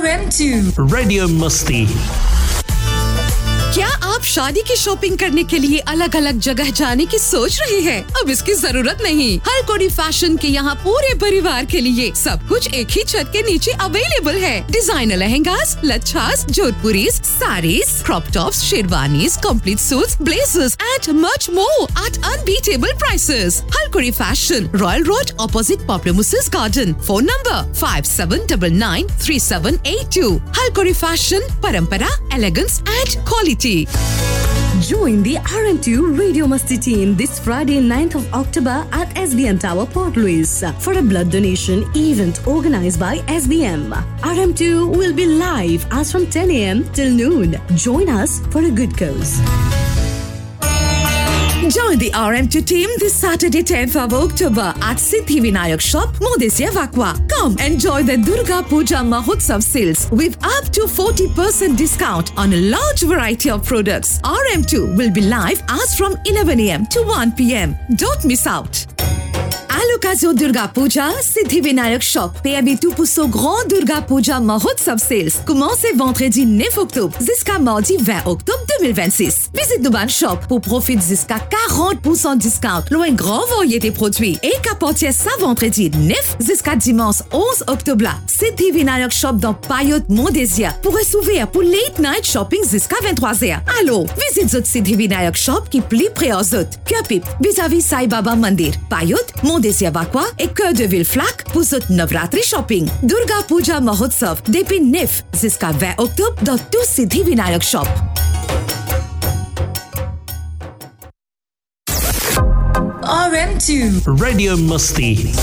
RM2 Radio Musti. क्या आप शादी की शॉपिंग करने के लिए अलग अलग जगह जाने की सोच रहे हैं? अब इसकी जरूरत नहीं। हर कोडी फैशन के यहाँ पूरे परिवार के लिए सब कुछ एक ही छत के नीचे अवेलेबल है। Designer lehengas, लच्छास, जोधपुरीज, saris, crop tops, sherwanis, complete suits, blazers and much more at unbeatable prices. हर कोडी fashion, royal road opposite popular मुसेस garden. Phone number 57993782। हर कोडी फैशन, परंपरा, elegance and quality. Join the RM2 Radio Musti team this Friday 9th of October at SBM Tower, Port Louis for a blood donation event organized by SBM. RM2 will be live as from 10 a.m. till noon. Join us for a good cause. Join the RM2 team this Saturday 10th of October at Siddhi Vinayak Shop, Modesya Vakwa. Come enjoy the Durga Puja Mahotsav sales with up to 40% discount on a large variety of products. RM2 will be live as from 11 a.m. to 1 p.m. Don't miss out. À l'occasion Durga Puja, Siddhi Vinayak Shop PME2 pour son grand Durga Puja Mahotsav Sales. Commencez vendredi 9 octobre jusqu'à mardi 20 octobre 2026. Visite Duban Shop pour profiter jusqu'à 40% de discount. Loin grand variété produits. Et capotier ça vendredi 9 jusqu'à dimanche 11 octobre là. Siddhi Vinayak Shop dans Payot Mondésia pour recevoir pour late night shopping jusqu'à 23h. Alors, visite votre Siddhi Vinayak Shop qui plie près aux autres. Kapip, vis-à-vis Sai Baba Mandir. Payot, Mondésia Vakwa et Cœur de Ville Flac pour votre Navratri Shopping. Durga Puja Mahotsav depuis 9 jusqu'à 20 octobre dans tout Siddhi Vinayak Shop. RM2 Radio Musti.